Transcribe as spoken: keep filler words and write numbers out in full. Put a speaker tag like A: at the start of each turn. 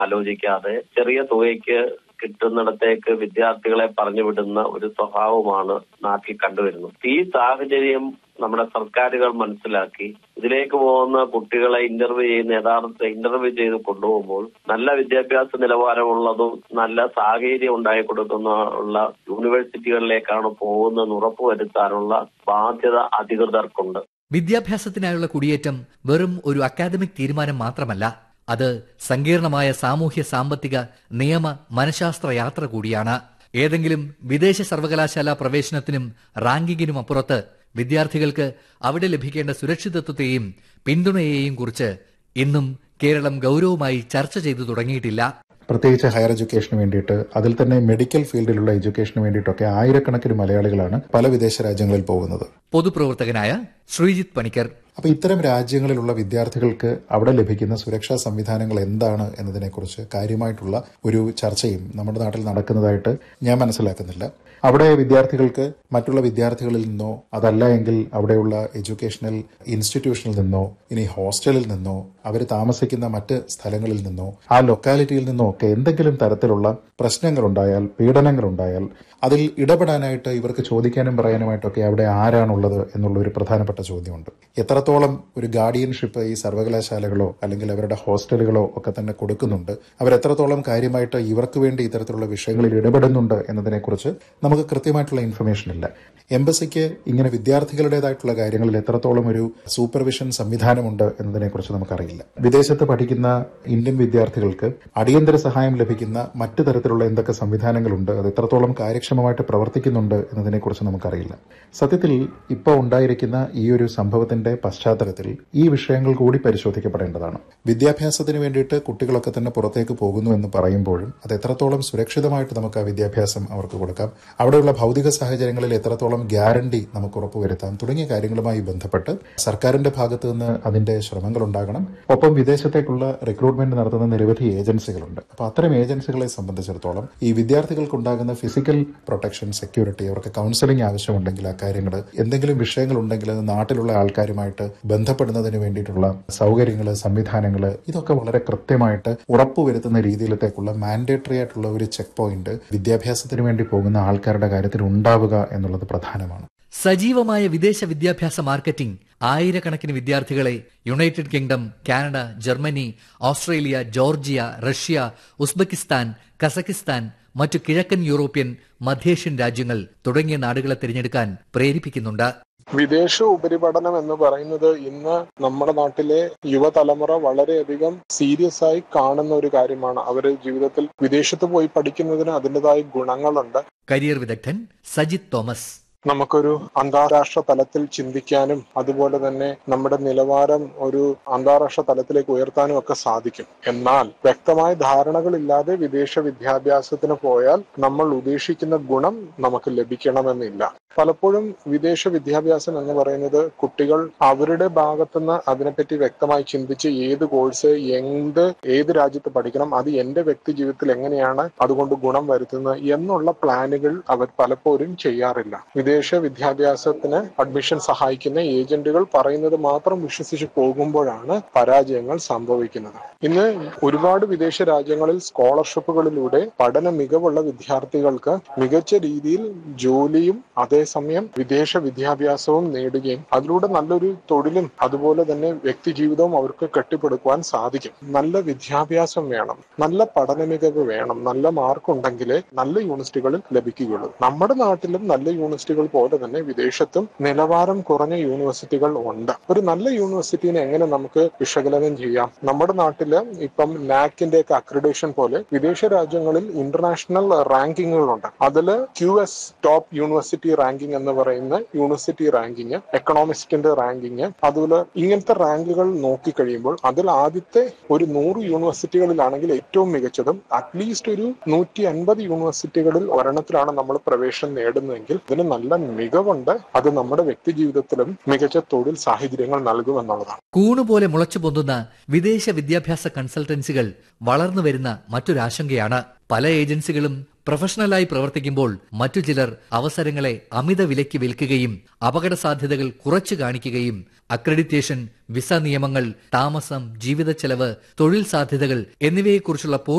A: ആലോചിക്കാതെ ചെറിയ തുകയ്ക്ക് കിട്ടുന്നിടത്തേക്ക് വിദ്യാർത്ഥികളെ പറഞ്ഞു വിടുന്ന ഒരു സ്വഭാവമാണ് നാട്ടിൽ കണ്ടുവരുന്നത്. ഈ സാഹചര്യം നമ്മുടെ സർക്കാരുകൾ മനസ്സിലാക്കി ഇതിലേക്ക് പോകുന്ന കുട്ടികളെ ഇന്റർവ്യൂ ചെയ്യുന്ന യഥാർത്ഥ ഇന്റർവ്യൂ ചെയ്ത് കൊണ്ടുപോകുമ്പോൾ നല്ല വിദ്യാഭ്യാസ നിലവാരമുള്ളതും നല്ല സാഹചര്യം ഉണ്ടായി കൊടുക്കുന്ന ഉള്ള യൂണിവേഴ്സിറ്റികളിലേക്കാണ് പോകുന്നതെന്ന് ഉറപ്പുവരുത്താനുള്ള ബാധ്യത അധികൃതർക്കുണ്ട്.
B: വിദ്യാഭ്യാസത്തിനായുള്ള കുടിയേറ്റം വെറും ഒരു അക്കാദമിക് തീരുമാനം മാത്രമല്ല, അത് സങ്കീർണമായ സാമൂഹ്യ സാമ്പത്തിക നിയമ മനഃശാസ്ത്ര യാത്ര കൂടിയാണ്. ഏതെങ്കിലും വിദേശ സർവകലാശാല പ്രവേശനത്തിനും റാങ്കിങ്ങിനും അപ്പുറത്ത് വിദ്യാർത്ഥികൾക്ക് അവിടെ ലഭിക്കേണ്ട സുരക്ഷിതത്വത്തെയും പിന്തുണയെയും കുറിച്ച് ഇന്നും കേരളം ഗൌരവമായി ചർച്ച ചെയ്തു തുടങ്ങിയിട്ടില്ല.
C: പ്രത്യേകിച്ച് ഹയർ എഡ്യൂക്കേഷന് വേണ്ടിയിട്ട്, അതിൽ തന്നെ മെഡിക്കൽ ഫീൽഡിലുള്ള എഡ്യൂക്കേഷന് വേണ്ടിയിട്ടൊക്കെ ആയിരക്കണക്കിന് മലയാളികളാണ് പല വിദേശ രാജ്യങ്ങളിൽ പോകുന്നത്.
B: പൊതുപ്രവർത്തകനായ ശ്രീജിത്ത് പണിക്കർ.
C: അപ്പൊ ഇത്തരം രാജ്യങ്ങളിലുള്ള വിദ്യാർത്ഥികൾക്ക് അവിടെ ലഭിക്കുന്ന സുരക്ഷാ സംവിധാനങ്ങൾ എന്താണ് എന്നതിനെക്കുറിച്ച് കാര്യമായിട്ടുള്ള ഒരു ചർച്ചയും നമ്മുടെ നാട്ടിൽ നടക്കുന്നതായിട്ട് ഞാൻ മനസ്സിലാക്കുന്നില്ല. അവിടെ വിദ്യാർത്ഥികൾക്ക് മറ്റുള്ള വിദ്യാർത്ഥികളിൽ നിന്നോ അതല്ല എങ്കിൽ അവിടെയുള്ള എഡ്യൂക്കേഷണൽ ഇൻസ്റ്റിറ്റ്യൂഷനിൽ നിന്നോ ഇനി ഹോസ്റ്റലിൽ നിന്നോ അവർ താമസിക്കുന്ന മറ്റ് സ്ഥലങ്ങളിൽ നിന്നോ ആ ലൊക്കാലിറ്റിയിൽ നിന്നോ ഒക്കെ എന്തെങ്കിലും തരത്തിലുള്ള പ്രശ്നങ്ങളുണ്ടായാൽ, പീഡനങ്ങളുണ്ടായാൽ അതിൽ ഇടപെടാനായിട്ട് ഇവർക്ക് ചോദിക്കാനും പറയാനുമായിട്ടൊക്കെ അവിടെ ആരാണുള്ളത് എന്നുള്ള ഒരു പ്രധാനപ്പെട്ട ചോദ്യമുണ്ട്. എത്രത്തോളം ഒരു ഗാർഡിയൻഷിപ്പ് ഈ സർവകലാശാലകളോ അല്ലെങ്കിൽ അവരുടെ ഹോസ്റ്റലുകളോ ഒക്കെ തന്നെ കൊടുക്കുന്നുണ്ട്, അവരെത്രത്തോളം കാര്യമായിട്ട് ഇവർക്ക് വേണ്ടി ഇത്തരത്തിലുള്ള വിഷയങ്ങളിൽ ഇടപെടുന്നുണ്ട് എന്നതിനെക്കുറിച്ച് നമുക്ക് കൃത്യമായിട്ടുള്ള ഇൻഫർമേഷൻ ഇല്ല. എംബസിക്ക് ഇങ്ങനെ വിദ്യാർത്ഥികളുടേതായിട്ടുള്ള കാര്യങ്ങളിൽ എത്രത്തോളം ഒരു സൂപ്പർവിഷൻ സംവിധാനമുണ്ട് എന്നതിനെക്കുറിച്ച് നമുക്കറിയില്ല. വിദേശത്ത് പഠിക്കുന്ന ഇന്ത്യൻ വിദ്യാർത്ഥികൾക്ക് അടിയന്തര സഹായം ലഭിക്കുന്ന മറ്റു തരത്തിലുള്ള എന്തൊക്കെ സംവിധാനങ്ങളുണ്ട്, അത് എത്രത്തോളം കാര്യക്ഷമമായിട്ട് പ്രവർത്തിക്കുന്നുണ്ട് എന്നതിനെക്കുറിച്ച് നമുക്കറിയില്ല. സത്യത്തിൽ ഇപ്പോൾ ഉണ്ടായിരിക്കുന്ന ഈ ഒരു സംഭവത്തിന്റെ പശ്ചാത്തലത്തിൽ ഈ വിഷയങ്ങൾ കൂടി പരിശോധിക്കപ്പെടേണ്ടതാണ്. വിദ്യാഭ്യാസത്തിന് വേണ്ടിയിട്ട് കുട്ടികളൊക്കെ തന്നെ പുറത്തേക്ക് പോകുന്നു എന്ന് പറയുമ്പോഴും അത് എത്രത്തോളം സുരക്ഷിതമായിട്ട് നമുക്ക് ആ വിദ്യാഭ്യാസം അവർക്ക് കൊടുക്കാം, അവിടെയുള്ള ഭൗതിക സാഹചര്യങ്ങളിൽ എത്രത്തോളം ഗ്യാരണ്ടി നമുക്ക് ഉറപ്പുവരുത്താം തുടങ്ങിയ കാര്യങ്ങളുമായി ബന്ധപ്പെട്ട് സർക്കാരിന്റെ ഭാഗത്തു നിന്ന് അതിന്റെ ശ്രമങ്ങൾ ഉണ്ടാകണം. ഒപ്പം വിദേശത്തേക്കുള്ള റിക്രൂട്ട്മെന്റ് നടത്തുന്ന നിരവധി ഏജൻസികളുണ്ട്. അപ്പോൾ അത്തരം ഏജൻസികളെ സംബന്ധിച്ചിടത്തോളം ഈ വിദ്യാർത്ഥികൾക്കുണ്ടാകുന്ന ഫിസിക്കൽ പ്രൊട്ടക്ഷൻ, സെക്യൂരിറ്റി, അവർക്ക് കൗൺസിലിംഗ് ആവശ്യമുണ്ടെങ്കിൽ ആ കാര്യങ്ങൾ, എന്തെങ്കിലും വിഷയങ്ങൾ ഉണ്ടെങ്കിൽ അത് നാട്ടിലുള്ള ആൾക്കാരുമായിട്ട് ബന്ധപ്പെടുന്നതിന് വേണ്ടിയിട്ടുള്ള സൗകര്യങ്ങൾ, സംവിധാനങ്ങൾ, ഇതൊക്കെ വളരെ കൃത്യമായിട്ട് ഉറപ്പുവരുത്തുന്ന രീതിയിലത്തേക്കുള്ള മാൻഡേറ്ററി ആയിട്ടുള്ള ഒരു ചെക്ക് പോയിന്റ് വിദ്യാഭ്യാസത്തിന് വേണ്ടി പോകുന്ന ആൾക്കാരുടെ കാര്യത്തിൽ ഉണ്ടാവുക എന്നുള്ളത് പ്രധാനമാണ്.
B: സജീവമായ വിദേശ വിദ്യാഭ്യാസ മാർക്കറ്റിംഗ് ആയിരക്കണക്കിന് വിദ്യാർത്ഥികളെ United kingdom, Canada, Germany, Australia, Georgia, Russia, Uzbekistan, Kazakhstan, മറ്റു കിഴക്കൻ യൂറോപ്യൻ, മധ്യേഷ്യൻ രാജ്യങ്ങൾ തുടങ്ങിയ നാടുകളെ തിരഞ്ഞെടുക്കാൻ പ്രേരിപ്പിക്കുന്നുണ്ട്.
D: വിദേശ ഉപരിപഠനം എന്ന് പറയുന്നത് ഇന്ന് നമ്മുടെ നാട്ടിലെ യുവതലമുറ വളരെയധികം സീരിയസ് ആയി കാണുന്ന ഒരു കാര്യമാണ്. അവര് ജീവിതത്തിൽ വിദേശത്ത് പോയി പഠിക്കുന്നതിന് അതിൻ്റെതായ ഗുണങ്ങളുണ്ട്.
B: കരിയർ വിദഗ്ധൻ സജിത് തോമസ്.
D: നമുക്കൊരു അന്താരാഷ്ട്ര തലത്തിൽ ചിന്തിക്കാനും അതുപോലെ തന്നെ നമ്മുടെ നിലവാരം ഒരു അന്താരാഷ്ട്ര തലത്തിലേക്ക് ഉയർത്താനും ഒക്കെ സാധിക്കും. എന്നാൽ വ്യക്തമായ ധാരണകളില്ലാതെ വിദേശ വിദ്യാഭ്യാസത്തിന് പോയാൽ നമ്മൾ ഉദ്ദേശിക്കുന്ന ഗുണം നമുക്ക് ലഭിക്കണമെന്നില്ല. പലപ്പോഴും വിദേശ വിദ്യാഭ്യാസം എന്ന് പറയുന്നത് കുട്ടികൾ അവരുടെ ഭാഗത്തുനിന്ന് അതിനെപ്പറ്റി വ്യക്തമായി ചിന്തിച്ച് ഏത് കോഴ്സ്, എന്ത് ഏത് രാജ്യത്ത് പഠിക്കണം, അത് എന്റെ വ്യക്തി ജീവിതത്തിൽ എങ്ങനെയാണ് അതുകൊണ്ട് ഗുണം വരുത്തുന്നത് എന്നുള്ള പ്ലാനുകൾ അവർ പലപ്പോഴും ചെയ്യാറില്ല. വിദേശ വിദ്യാഭ്യാസത്തിന് അഡ്മിഷൻ സഹായിക്കുന്ന ഏജന്റുകൾ പറയുന്നത് മാത്രം വിശ്വസിച്ച് പോകുമ്പോഴാണ് പരാജയങ്ങൾ സംഭവിക്കുന്നത്. ഇന്ന് ഒരുപാട് വിദേശ രാജ്യങ്ങളിൽ സ്കോളർഷിപ്പുകളിലൂടെ പഠന മികവുള്ള വിദ്യാർത്ഥികൾക്ക് മികച്ച രീതിയിൽ ജോലിയും അതേസമയം വിദേശ വിദ്യാഭ്യാസവും നേടുകയും അതിലൂടെ നല്ലൊരു തൊഴിലും അതുപോലെ തന്നെ വ്യക്തി ജീവിതവും അവർക്ക് കെട്ടിപ്പടുക്കുവാൻ സാധിക്കും. നല്ല വിദ്യാഭ്യാസം വേണം, നല്ല പഠന മികവ് വേണം, നല്ല മാർക്ക് ഉണ്ടെങ്കിലേ നല്ല യൂണിവേഴ്സിറ്റികളിൽ ലഭിക്കുകയുള്ളൂ. നമ്മുടെ നാട്ടിലും നല്ല യൂണിവേഴ്സിറ്റികൾ പോലെ തന്നെ വിദേശത്തും നിലവാരം കുറഞ്ഞ യൂണിവേഴ്സിറ്റികൾ ഉണ്ട്. ഒരു നല്ല യൂണിവേഴ്സിറ്റിനെ എങ്ങനെ നമുക്ക് വിശകലനം ചെയ്യാം? നമ്മുടെ നാട്ടില് ഇപ്പം നാക്കിന്റെ ഒക്കെ അക്രഡിറ്റേഷൻ പോലെ വിദേശ രാജ്യങ്ങളിൽ ഇന്റർനാഷണൽ റാങ്കിങ്ങുകളുണ്ട്. അതില് Q S top university ranking എന്ന് പറയുന്ന യൂണിവേഴ്സിറ്റി റാങ്കിങ്, എക്കണോമിസ്റ്റിന്റെ റാങ്കിങ്, അതുപോലെ ഇങ്ങനത്തെ റാങ്കുകൾ നോക്കിക്കഴിയുമ്പോൾ അതിൽ ആദ്യത്തെ ഒരു നൂറ് യൂണിവേഴ്സിറ്റികളിലാണെങ്കിൽ ഏറ്റവും മികച്ചതും അറ്റ്ലീസ്റ്റ് ഒരു നൂറ്റി അൻപത് യൂണിവേഴ്സിറ്റികളിൽ ഒരെണ്ണത്തിലാണ് നമ്മൾ പ്രവേശനം നേടുന്നതെങ്കിൽ ഇതിന് നല്ല മികവുണ്ട്. അത് നമ്മുടെ വ്യക്തി ജീവിതത്തിലും മികച്ച തൊഴിൽ സാഹചര്യങ്ങൾ നൽകുമെന്നുള്ളതാണ്.
B: കൂണുപോലെ മുളച്ചു പൊന്തുന്ന വിദേശ വിദ്യാഭ്യാസ കൺസൾട്ടൻസികൾ വളർന്നു വരുന്ന മറ്റൊരാശങ്കയാണ്. പല ഏജൻസികളും പ്രൊഫഷണലായി പ്രവർത്തിക്കുമ്പോൾ മറ്റു ചിലർ അവസരങ്ങളെ അമിത വിലയ്ക്ക് വിൽക്കുകയും അപകട സാധ്യതകൾ കുറച്ചു കാണിക്കുകയും അക്രഡിറ്റേഷൻ, വിസ നിയമങ്ങൾ, താമസം, ജീവിത ചെലവ്, തൊഴിൽ സാധ്യതകൾ എന്നിവയെക്കുറിച്ചുള്ള